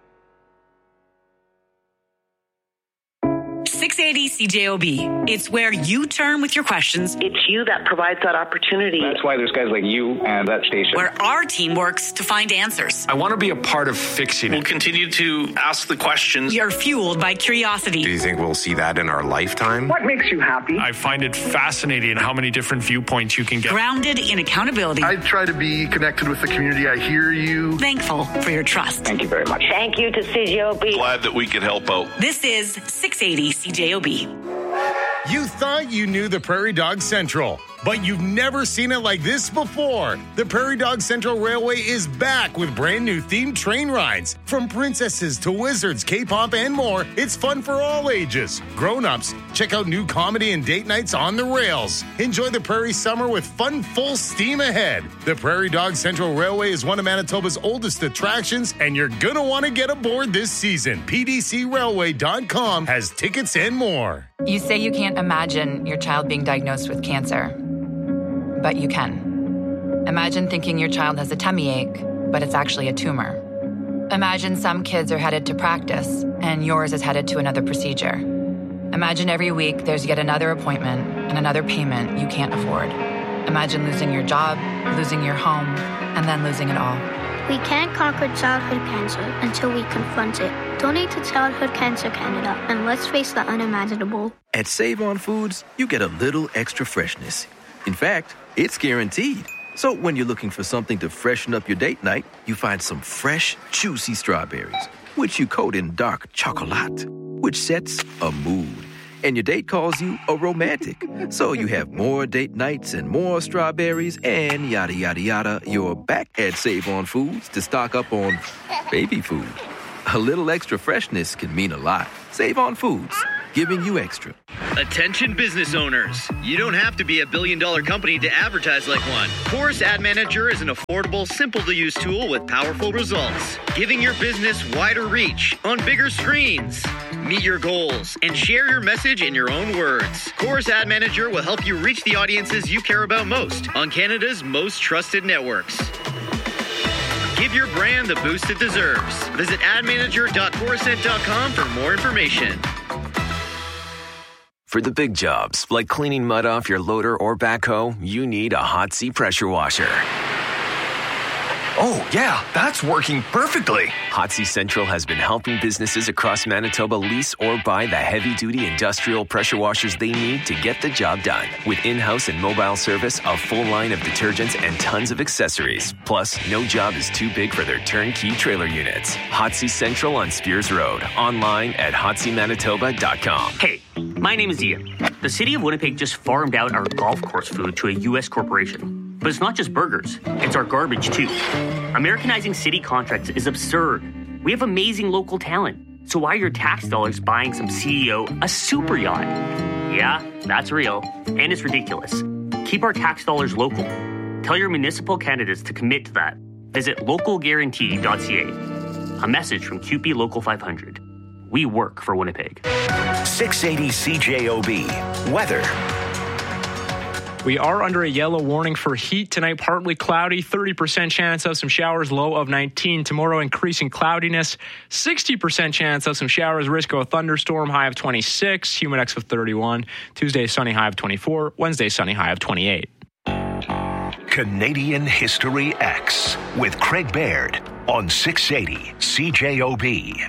six eighty C J O B. It's where you turn with your questions.
It's you that provides that opportunity.
That's why there's guys like you and that station.
Where our team works to find answers.
I want to be a part of fixing it.
We'll continue to ask the questions.
You're fueled by curiosity.
Do you think we'll see that in our lifetime?
What makes you happy?
I find it fascinating how many different viewpoints you can get.
Grounded in accountability.
I try to be connected with the community. I hear you.
Thankful for your trust.
Thank you very much.
Thank you to C J O B.
Glad that we could help out.
This is six eighty C J O B.
You thought you knew the Prairie Dog Central, but you've never seen it like this before. The Prairie Dog Central Railway is back with brand new themed train rides. From princesses to wizards, K-pop, and more, it's fun for all ages. Grown-ups, check out new comedy and date nights on the rails. Enjoy the Prairie Summer with fun full steam ahead. The Prairie Dog Central Railway is one of Manitoba's oldest attractions, and you're gonna want to get aboard this season. P D C railway dot com has tickets and more.
You say you can't imagine your child being diagnosed with cancer, but you can. Imagine thinking your child has a tummy ache, but it's actually a tumor. Imagine some kids are headed to practice, and yours is headed to another procedure. Imagine every week there's yet another appointment and another payment you can't afford. Imagine losing your job, losing your home, and then losing it all.
We can't conquer childhood cancer until we confront it. Donate to Childhood Cancer Canada and let's face the unimaginable.
At Save On Foods, you get a little extra freshness. In fact, it's guaranteed. So when you're looking for something to freshen up your date night, you find some fresh, juicy strawberries, which you coat in dark chocolate, which sets a mood. And your date calls you a romantic. So you have more date nights and more strawberries and yada, yada, yada. You're back at Save On Foods to stock up on baby food. A little extra freshness can mean a lot. Save On Foods, giving you extra.
Attention business owners. You don't have to be a billion dollar company to advertise like one. Chorus Ad Manager is an affordable, simple to use tool with powerful results, giving your business wider reach on bigger screens. Meet your goals and share your message in your own words. Chorus Ad Manager will help you reach the audiences you care about most on Canada's most trusted networks. Give your brand the boost it deserves. Visit ad manager dot corusent dot com for more information.
For the big jobs, like cleaning mud off your loader or backhoe, you need a Hotsy pressure washer.
Oh, yeah, that's working perfectly.
Hotsy Central has been helping businesses across Manitoba lease or buy the heavy-duty industrial pressure washers they need to get the job done. With in-house and mobile service, a full line of detergents, and tons of accessories. Plus, no job is too big for their turnkey trailer units. Hotsy Central on Spears Road. Online at hotsy manitoba dot com.
Hey, my name is Ian. The city of Winnipeg just farmed out our golf course food to a U S corporation. But it's not just burgers, it's our garbage too. Americanizing city contracts is absurd. We have amazing local talent. So why are your tax dollars buying some C E O a super yacht? Yeah, that's real. And it's ridiculous. Keep our tax dollars local. Tell your municipal candidates to commit to that. Visit local guarantee dot c a. A message from Q P Local five hundred. We work for Winnipeg.
six eighty C J O B. Weather.
We are under a yellow warning for heat tonight, partly cloudy, thirty percent chance of some showers, low of nineteen. Tomorrow, increasing cloudiness, sixty percent chance of some showers, risk of a thunderstorm, high of twenty-six, humidex of thirty-one. Tuesday, sunny, high of twenty-four. Wednesday, sunny, high of twenty-eight.
Canadian History X with Craig Baird on six eighty C J O B.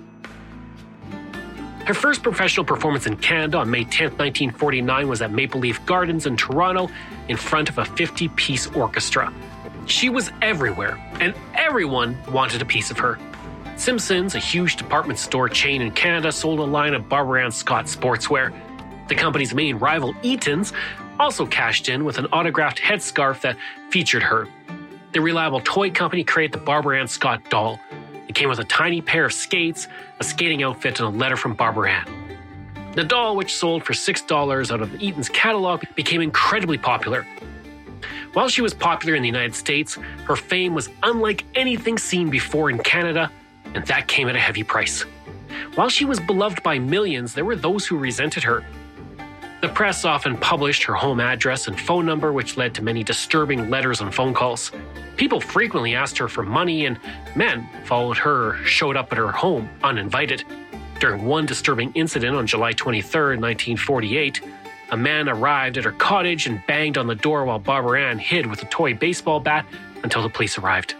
Her first professional performance in Canada on May tenth, nineteen forty-nine was at Maple Leaf Gardens in Toronto in front of a fifty-piece orchestra. She was everywhere, and everyone wanted a piece of her. Simpsons, a huge department store chain in Canada, sold a line of Barbara Ann Scott sportswear. The company's main rival, Eaton's, also cashed in with an autographed headscarf that featured her. The Reliable Toy Company created the Barbara Ann Scott doll. It came with a tiny pair of skates, a skating outfit, and a letter from Barbara Ann. The doll, which sold for six dollars out of Eaton's catalog, became incredibly popular. While she was popular in the United States, her fame was unlike anything seen before in Canada, and that came at a heavy price. While she was beloved by millions, there were those who resented her. The press often published her home address and phone number, which led to many disturbing letters and phone calls. People frequently asked her for money, and men followed her or showed up at her home uninvited. During one disturbing incident on July twenty-third, nineteen forty-eight, a man arrived at her cottage and banged on the door while Barbara Ann hid with a toy baseball bat until the police arrived.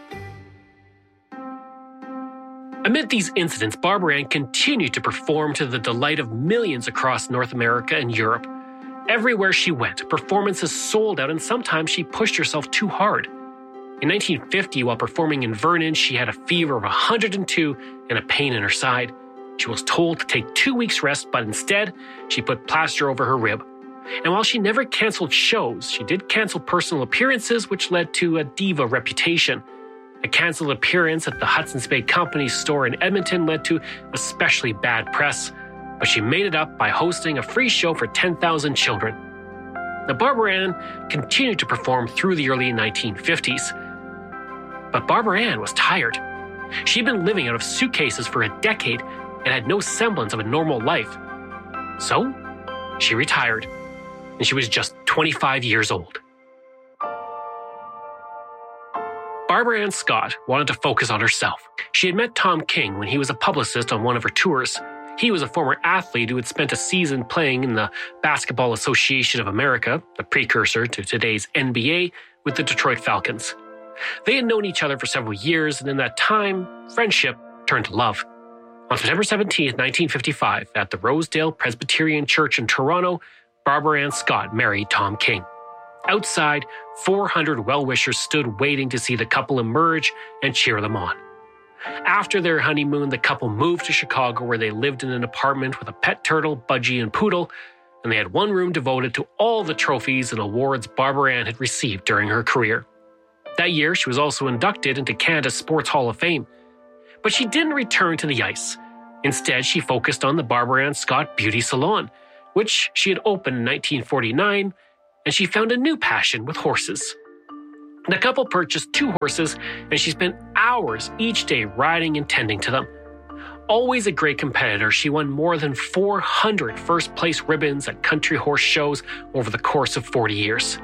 Amid these incidents, Barbara Ann continued to perform to the delight of millions across North America and Europe. Everywhere she went, performances sold out, and sometimes she pushed herself too hard. In nineteen fifty, while performing in Vernon, she had a fever of one hundred two and a pain in her side. She was told to take two weeks rest, but instead, she put plaster over her rib. And while she never canceled shows, she did cancel personal appearances, which led to a diva reputation. A canceled appearance at the Hudson's Bay Company store in Edmonton led to especially bad press, but she made it up by hosting a free show for ten thousand children. Now, Barbara Ann continued to perform through the early nineteen fifties. But Barbara Ann was tired. She'd been living out of suitcases for a decade and had no semblance of a normal life. So, she retired, and she was just twenty-five years old. Barbara Ann Scott wanted to focus on herself. She had met Tom King when he was a publicist on one of her tours. He was a former athlete who had spent a season playing in the Basketball Association of America, the precursor to today's N B A, with the Detroit Falcons. They had known each other for several years, and in that time, friendship turned to love. On September seventeenth, nineteen fifty-five, at the Rosedale Presbyterian Church in Toronto, Barbara Ann Scott married Tom King. Outside, four hundred well-wishers stood waiting to see the couple emerge and cheer them on. After their honeymoon, the couple moved to Chicago, where they lived in an apartment with a pet turtle, Budgie, and Poodle, and they had one room devoted to all the trophies and awards Barbara Ann had received during her career. That year, she was also inducted into Canada's Sports Hall of Fame. But she didn't return to the ice. Instead, she focused on the Barbara Ann Scott Beauty Salon, which she had opened in nineteen forty-nine, and she found a new passion with horses. The couple purchased two horses, and she spent hours each day riding and tending to them. Always a great competitor, she won more than four hundred first-place ribbons at country horse shows over the course of forty years.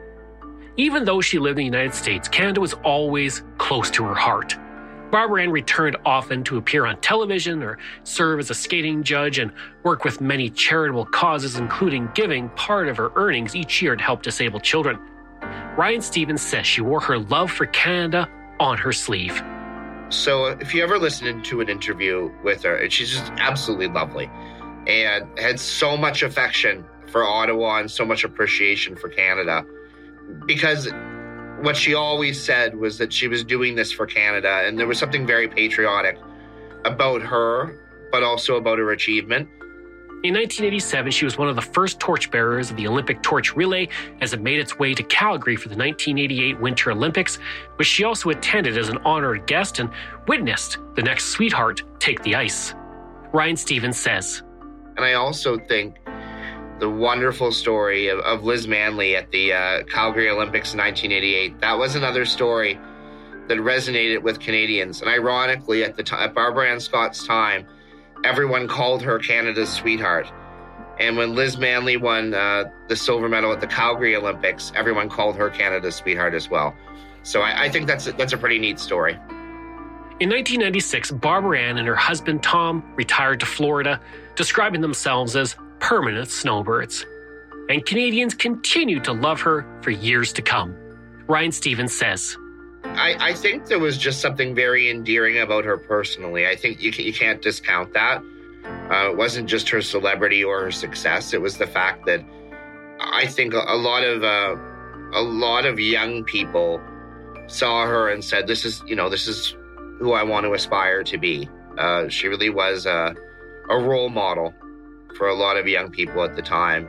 Even though she lived in the United States, Canada was always close to her heart. Barbara Ann returned often to appear on television or serve as a skating judge and work with many charitable causes, including giving part of her earnings each year to help disabled children. Ryan Stevens says she wore her love for Canada on her sleeve.
So if you ever listen to an interview with her, she's just absolutely lovely and had so much affection for Ottawa and so much appreciation for Canada, because what she always said was that she was doing this for Canada, and there was something very patriotic about her, but also about her achievement.
In nineteen eighty-seven, she was one of the first torchbearers of the Olympic torch relay as it made its way to Calgary for the nineteen eighty-eight Winter Olympics, but she also attended as an honored guest and witnessed the next sweetheart take the ice. Ryan Stevens says,
And I also think the wonderful story of, of Liz Manley at the uh, Calgary Olympics in nineteen eighty-eight, that was another story that resonated with Canadians. And ironically, at the t- at Barbara Ann Scott's time, everyone called her Canada's sweetheart. And when Liz Manley won uh, the silver medal at the Calgary Olympics, everyone called her Canada's sweetheart as well. So I, I think that's a, that's a pretty neat story.
In nineteen ninety-six, Barbara Ann and her husband Tom retired to Florida, describing themselves as permanent snowbirds. And Canadians continued to love her for years to come. Ryan Stevens says,
I, I think there was just something very endearing about her personally. I think you, you can't discount that. Uh, it wasn't just her celebrity or her success. It was the fact that I think a, a lot of uh, a lot of young people saw her and said, "This is, you know, this is who I want to aspire to be." Uh, she really was a, a role model for a lot of young people at the time.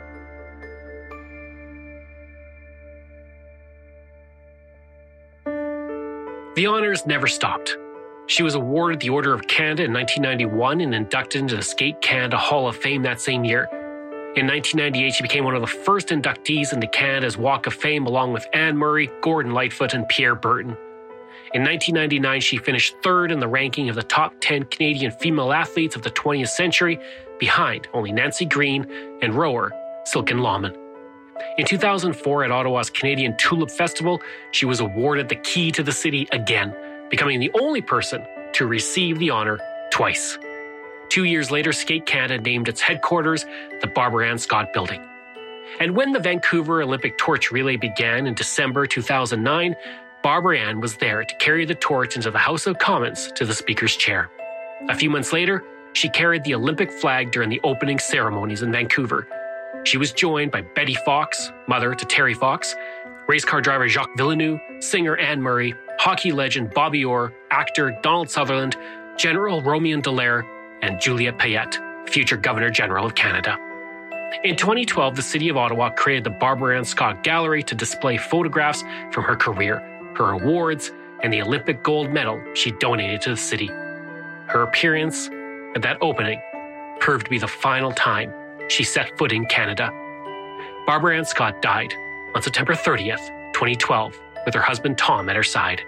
The honors never stopped. She was awarded the Order of Canada in nineteen ninety-one and inducted into the Skate Canada Hall of Fame that same year. In nineteen ninety-eight, she became one of the first inductees into Canada's Walk of Fame, along with Anne Murray, Gordon Lightfoot, and Pierre Burton. In nineteen ninety-nine, she finished third in the ranking of the top ten Canadian female athletes of the twentieth century, behind only Nancy Green and rower Silken Laumann. In two thousand four, at Ottawa's Canadian Tulip Festival, she was awarded the Key to the City again, becoming the only person to receive the honor twice. Two years later, Skate Canada named its headquarters the Barbara Ann Scott Building. And when the Vancouver Olympic Torch Relay began in December two thousand nine, Barbara Ann was there to carry the torch into the House of Commons to the Speaker's chair. A few months later, she carried the Olympic flag during the opening ceremonies in Vancouver. She was joined by Betty Fox, mother to Terry Fox, race car driver Jacques Villeneuve, singer Anne Murray, hockey legend Bobby Orr, actor Donald Sutherland, General Romain Dallaire, and Juliette Payette, future Governor General of Canada. In twenty twelve, the City of Ottawa created the Barbara Ann Scott Gallery to display photographs from her career, her awards, and the Olympic gold medal she donated to the city. Her appearance at that opening proved to be the final time she set foot in Canada. Barbara Ann Scott died on September thirtieth, twenty twelve, with her husband Tom at her side.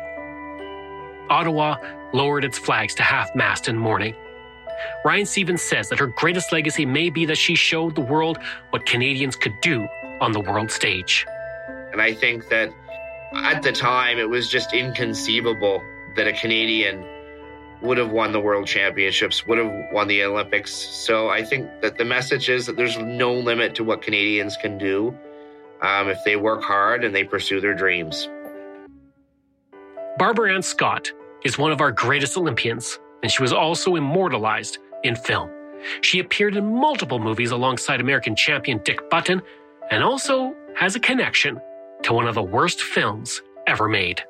Ottawa lowered its flags to half-mast in mourning. Ryan Stevens says that her greatest legacy may be that she showed the world what Canadians could do on the world stage.
And I think that at the time, it was just inconceivable that a Canadian would have won the World Championships, would have won the Olympics. So I think that the message is that there's no limit to what Canadians can do um, if they work hard and they pursue their dreams.
Barbara Ann Scott is one of our greatest Olympians, and she was also immortalized in film. She appeared in multiple movies alongside American champion Dick Button, and also has a connection to one of the worst films ever made.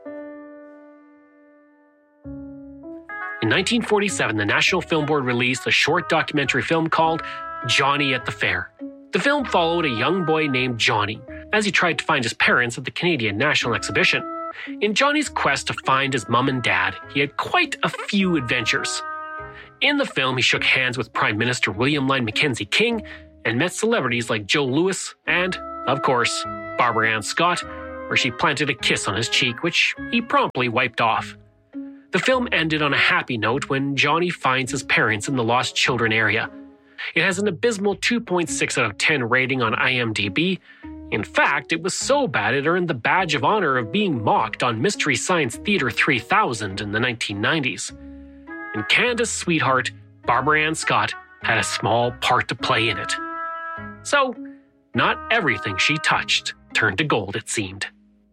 In nineteen forty-seven, the National Film Board released a short documentary film called Johnny at the Fair. The film followed a young boy named Johnny as he tried to find his parents at the Canadian National Exhibition. In Johnny's quest to find his mum and dad, he had quite a few adventures. In the film, he shook hands with Prime Minister William Lyon Mackenzie King and met celebrities like Joe Louis and, of course, Barbara Ann Scott, where she planted a kiss on his cheek, which he promptly wiped off. The film ended on a happy note when Johnny finds his parents in the Lost Children area. It has an abysmal two point six out of ten rating on I M D B. In fact, it was so bad it earned the badge of honor of being mocked on Mystery Science Theater three thousand in the nineteen nineties. And Canada's sweetheart, Barbara Ann Scott, had a small part to play in it. So, not everything she touched turned to gold, it seemed.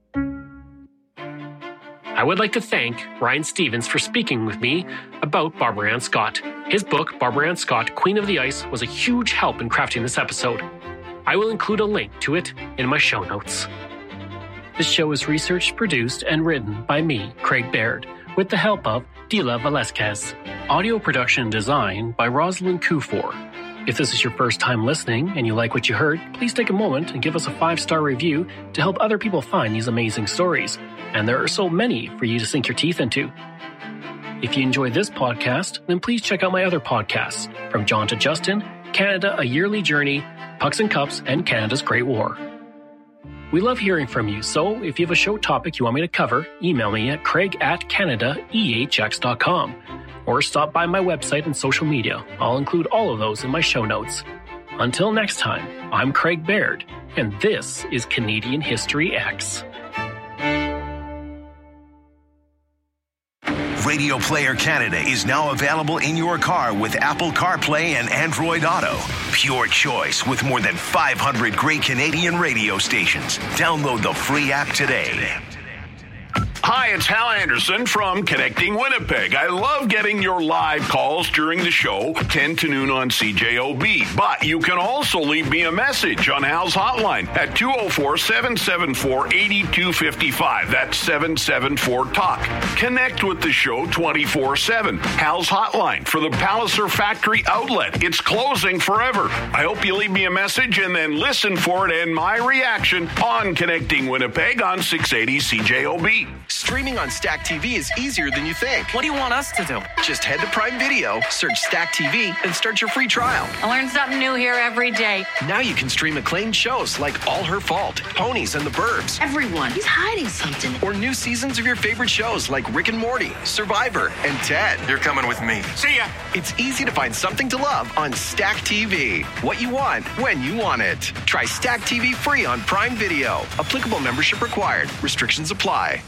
I would like to thank Ryan Stevens for speaking with me about Barbara Ann Scott. His book, Barbara Ann Scott, Queen of the Ice, was a huge help in crafting this episode. I will include a link to it in my show notes. This show is researched, produced, and written by me, Craig Baird, with the help of Dila Velasquez. Audio production and design by Rosalind Kufor. If this is your first time listening and you like what you heard, please take a moment and give us a five-star review to help other people find these amazing stories. And there are so many for you to sink your teeth into. If you enjoy this podcast, then please check out my other podcasts, From John to Justin, Canada, A Yearly Journey, Pucks and Cups, and Canada's Great War. We love hearing from you, so if you have a show topic you want me to cover, email me at craig at canada e h x dot com or stop by my website and social media. I'll include all of those in my show notes. Until next time, I'm Craig Baird, and this is Canadian History X.
Radio Player Canada is now available in your car with Apple CarPlay and Android Auto. Pure choice with more than five hundred great Canadian radio stations. Download the free app today.
Hi, it's Hal Anderson from Connecting Winnipeg. I love getting your live calls during the show, ten to noon on C J O B. But you can also leave me a message on Hal's hotline at two oh four, seven seven four, eight two five five. That's seven seven four talk. Connect with the show twenty-four seven. Hal's hotline for the Palliser Factory outlet. It's closing forever. I hope you leave me a message and then listen for it and my reaction on Connecting Winnipeg on six eighty C J O B.
Streaming on Stack T V is easier than you think. What do you want us to do? Just head to Prime Video, search Stack T V, and start your free trial.
I learn something new here every day.
Now you can stream acclaimed shows like All Her Fault, Ponies and the Burbs.
Everyone, he's hiding something.
Or new seasons of your favorite shows like Rick and Morty, Survivor, and Ted.
You're coming with me.
See ya! It's easy to find something to love on Stack T V. What you want, when you want it. Try Stack T V free on Prime Video. Applicable membership required. Restrictions apply.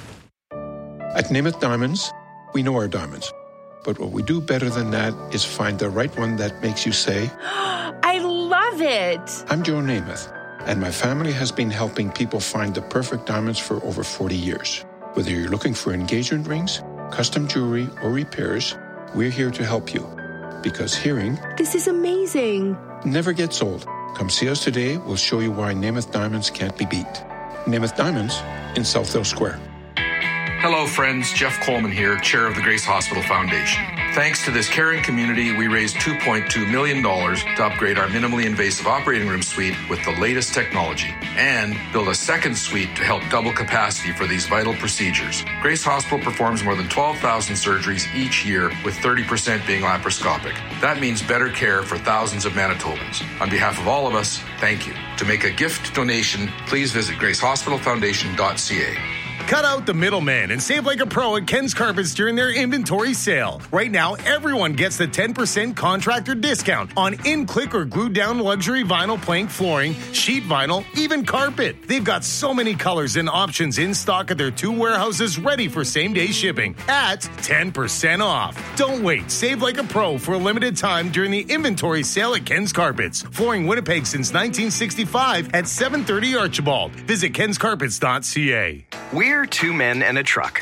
At Namath Diamonds, we know our diamonds. But what we do better than that is find the right one that makes you say,
I love it.
I'm Joe Namath, and my family has been helping people find the perfect diamonds for over forty years. Whether you're looking for engagement rings, custom jewelry, or repairs, we're here to help you. Because hearing,
this is amazing,
never gets old. Come see us today. We'll show you why Namath Diamonds can't be beat. Namath Diamonds in Southdale Square.
Hello, friends. Jeff Coleman here, chair of the Grace Hospital Foundation. Thanks to this caring community, we raised two point two million dollars to upgrade our minimally invasive operating room suite with the latest technology and build a second suite to help double capacity for these vital procedures. Grace Hospital performs more than twelve thousand surgeries each year, with thirty percent being laparoscopic. That means better care for thousands of Manitobans. On behalf of all of us, thank you. To make a gift donation, please visit grace hospital foundation dot c a.
Cut out the middleman and save like a pro at Ken's Carpets during their inventory sale. Right now, everyone gets the ten percent contractor discount on in-click or glued-down luxury vinyl plank flooring, sheet vinyl, even carpet. They've got so many colors and options in stock at their two warehouses ready for same-day shipping at ten percent off. Don't wait. Save like a pro for a limited time during the inventory sale at Ken's Carpets. Flooring Winnipeg since nineteen sixty-five at seven thirty Archibald. Visit kens carpets dot c a.
We're two men and a truck.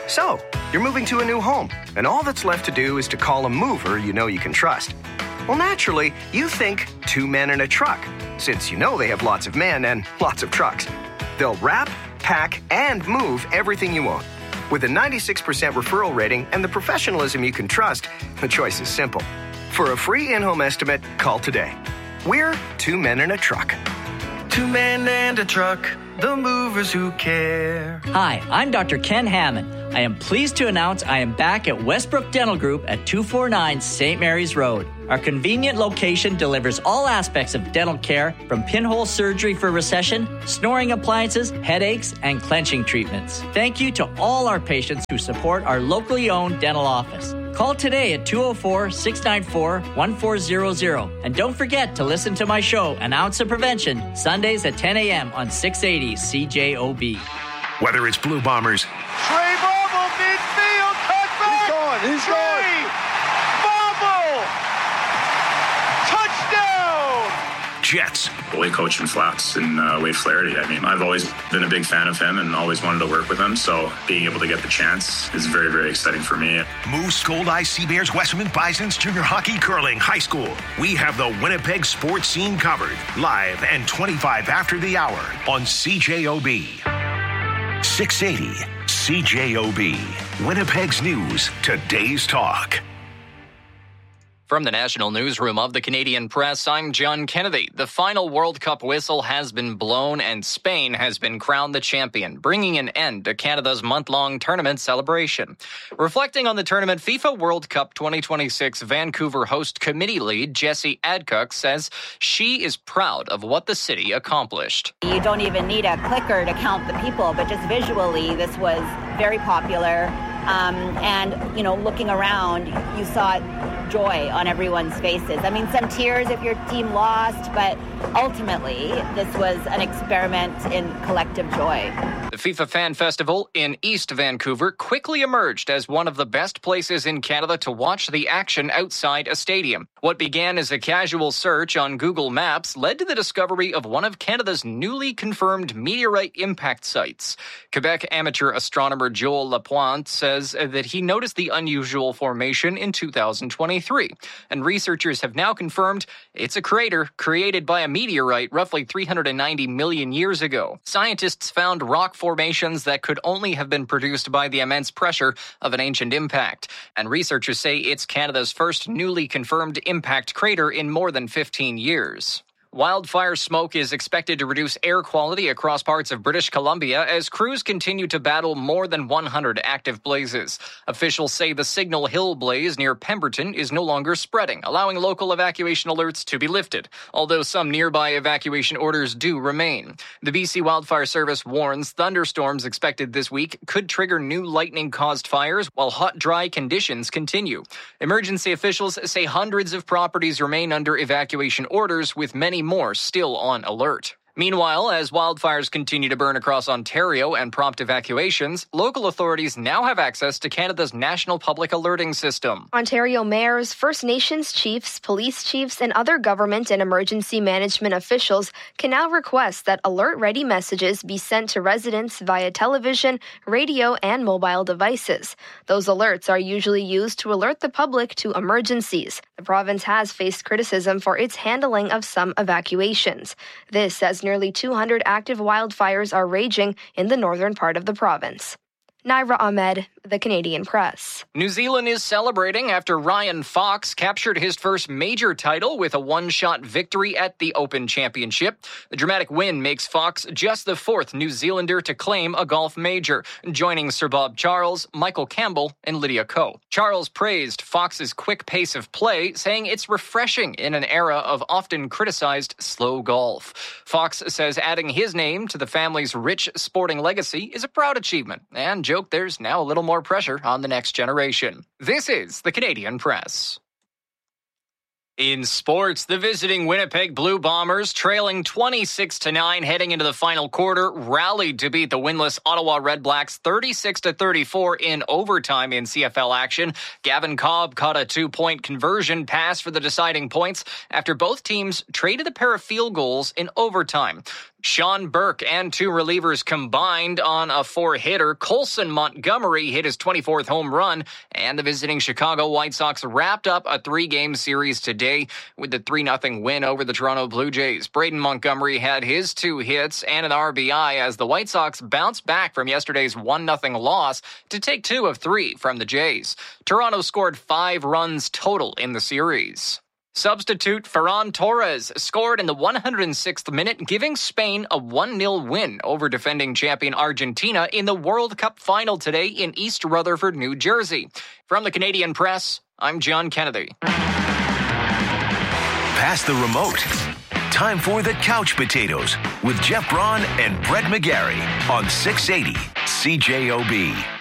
So, you're moving to a new home, and all that's left to do is to call a mover you know you can trust. Well, naturally, you think two men in a truck, since you know they have lots of men and lots of trucks. They'll wrap, pack, and move everything you own. With a ninety-six percent referral rating and the professionalism you can trust, the choice is simple. For a free in-home estimate, call today. We're Two Men in a Truck.
Two men and a truck, the movers who care.
Hi, I'm Doctor Ken Hammond. I am pleased to announce I am back at Westbrook Dental Group at two forty-nine Saint Mary's Road. Our convenient location delivers all aspects of dental care, from pinhole surgery for recession, snoring appliances, headaches, and clenching treatments. Thank you to all our patients who support our locally owned dental office. Call today at two oh four, six nine four, one four zero zero. And don't forget to listen to my show, An Ounce of Prevention, Sundays at ten a.m. on six eighty C J O B.
Whether it's Blue Bombers,
Trey Bobble, midfield, cutback. He's gone, he's gone. Bobble, touchdown.
Jets,
Wade coaching Flats and uh, Wade Flaherty. I mean, I've always been a big fan of him and always wanted to work with him. So being able to get the chance is very, very exciting for me.
Moose, Gold-Eye, Sea Bears, Westerman, Bisons, Junior Hockey, Curling, High School. We have the Winnipeg sports scene covered. Live and twenty-five after the hour on C J O B. six eighty C J O B. Winnipeg's News, today's talk.
From the National Newsroom of the Canadian Press, I'm John Kennedy. The final World Cup whistle has been blown and Spain has been crowned the champion, bringing an end to Canada's month-long tournament celebration. Reflecting on the tournament, FIFA World Cup twenty twenty-six Vancouver host committee lead Jessie Adcock says she is proud of what the city accomplished.
You don't even need a clicker to count the people, but just visually, this was very popular. Um, and, you know, looking around, you saw joy on everyone's faces. I mean, some tears if your team lost, but ultimately, this was an experiment in collective joy.
The FIFA Fan Festival in East Vancouver quickly emerged as one of the best places in Canada to watch the action outside a stadium. What began as a casual search on Google Maps led to the discovery of one of Canada's newly confirmed meteorite impact sites. Quebec amateur astronomer Joel Lapointe says that he noticed the unusual formation in two thousand twenty-three, and researchers have now confirmed it's a crater created by a meteorite roughly three hundred ninety million years ago. Scientists found rock formations that could only have been produced by the immense pressure of an ancient impact, and researchers say it's Canada's first newly confirmed impact crater in more than fifteen years. Wildfire smoke is expected to reduce air quality across parts of British Columbia as crews continue to battle more than one hundred active blazes. Officials say the Signal Hill blaze near Pemberton is no longer spreading, allowing local evacuation alerts to be lifted, although some nearby evacuation orders do remain. The B C Wildfire Service warns thunderstorms expected this week could trigger new lightning-caused fires while hot, dry conditions continue. Emergency officials say hundreds of properties remain under evacuation orders, with many more still on alert. Meanwhile, as wildfires continue to burn across Ontario and prompt evacuations, local authorities now have access to Canada's National Public Alerting System.
Ontario mayors, First Nations chiefs, police chiefs, and other government and emergency management officials can now request that alert-ready messages be sent to residents via television, radio, and mobile devices. Those alerts are usually used to alert the public to emergencies. The province has faced criticism for its handling of some evacuations. This as nearly two hundred active wildfires are raging in the northern part of the province. Naira Ahmed, The Canadian Press.
New Zealand is celebrating after Ryan Fox captured his first major title with a one-shot victory at the Open Championship. The dramatic win makes Fox just the fourth New Zealander to claim a golf major, joining Sir Bob Charles, Michael Campbell, and Lydia Ko. Charles praised Fox's quick pace of play, saying it's refreshing in an era of often criticized slow golf. Fox says adding his name to the family's rich sporting legacy is a proud achievement, and joke there's now a little more pressure on the next generation. This is the Canadian Press. In sports, the visiting Winnipeg Blue Bombers, trailing twenty-six to nine heading into the final quarter, rallied to beat the winless Ottawa Redblacks thirty-six to thirty-four in overtime in C F L action. Gavin Cobb caught a two-point conversion pass for the deciding points after both teams traded a pair of field goals in overtime. Sean Burke and two relievers combined on a four-hitter. Colson Montgomery hit his twenty-fourth home run, and the visiting Chicago White Sox wrapped up a three-game series today with the three nothing win over the Toronto Blue Jays. Braden Montgomery had his two hits and an R B I as the White Sox bounced back from yesterday's one nothing loss to take two of three from the Jays. Toronto scored five runs total in the series. Substitute Ferran Torres scored in the one hundred sixth minute, giving Spain a one nil win over defending champion Argentina in the World Cup final today in East Rutherford, New Jersey. From the Canadian Press, I'm John Kennedy.
Pass the remote. Time for the Couch Potatoes with Jeff Braun and Brett McGarry on six eighty C J O B.